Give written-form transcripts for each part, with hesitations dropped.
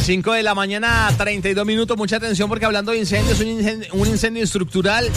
5 de la mañana, 32 minutos. Mucha atención porque hablando de incendios, un incendio estructural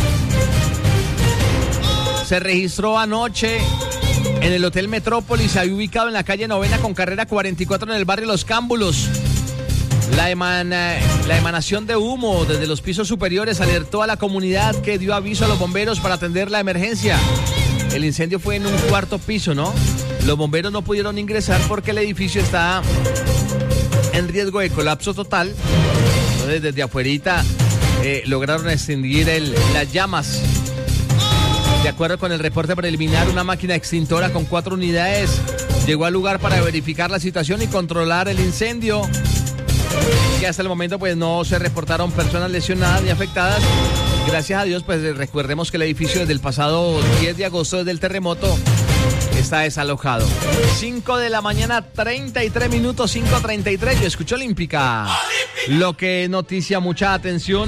se registró anoche en el Hotel Metrópolis, había ubicado en la calle Novena con carrera 44 en el barrio Los Cámbulos. La emanación de humo desde los pisos superiores alertó a la comunidad, que dio aviso a los bomberos para atender la emergencia. El incendio fue en un cuarto piso, ¿no? Los bomberos no pudieron ingresar porque el edificio está en riesgo de colapso total. Entonces desde afuerita lograron extinguir las llamas. De acuerdo con el reporte preliminar, una máquina extintora con 4 unidades llegó al lugar para verificar la situación y controlar el incendio. Que hasta el momento pues no se reportaron personas lesionadas ni afectadas. Gracias a Dios, pues recordemos que el edificio desde el pasado 10 de agosto, desde el terremoto, está desalojado. 5 de la mañana, 33 minutos, 5:33. Yo escucho Olímpica. Lo que noticia mucha atención.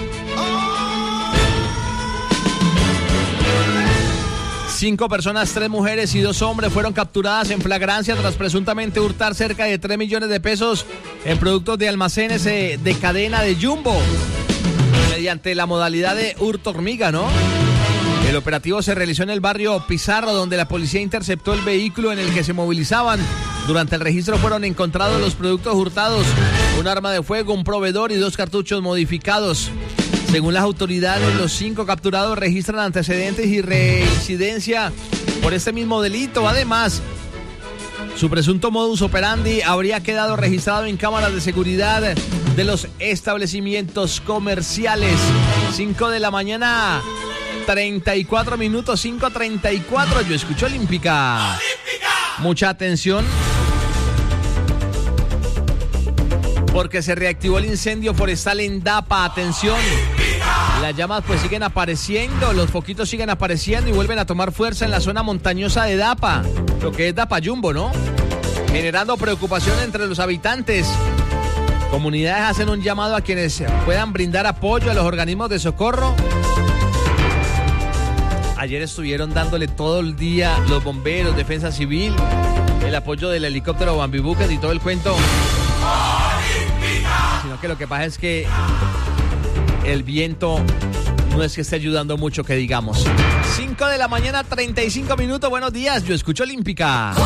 5 personas, 3 mujeres y 2 hombres fueron capturadas en flagrancia tras presuntamente hurtar cerca de 3 millones de pesos en productos de almacenes de cadena de Jumbo, mediante la modalidad de hurto hormiga, ¿no? El operativo se realizó en el barrio Pizarro, donde la policía interceptó el vehículo en el que se movilizaban. Durante el registro fueron encontrados los productos hurtados, un arma de fuego, un proveedor y 2 cartuchos modificados. Según las autoridades, los 5 capturados registran antecedentes y reincidencia por este mismo delito. Además, su presunto modus operandi habría quedado registrado en cámaras de seguridad de los establecimientos comerciales. 5 de la mañana, 34 minutos, 5:34. Yo escucho Olímpica. Mucha atención, porque se reactivó el incendio forestal en Dapa. Atención, las llamas pues siguen apareciendo, los foquitos siguen apareciendo y vuelven a tomar fuerza en la zona montañosa de Dapa, lo que es Dapa Jumbo, ¿no? Generando preocupación entre los habitantes. Comunidades hacen un llamado a quienes puedan brindar apoyo a los organismos de socorro. Ayer estuvieron dándole todo el día los bomberos, defensa civil, el apoyo del helicóptero Bambi Bucket y todo el cuento. Sino que lo que pasa es que el viento no es que esté ayudando mucho, que digamos. 5 de la mañana, 35 minutos. Buenos días, yo escucho Olímpica.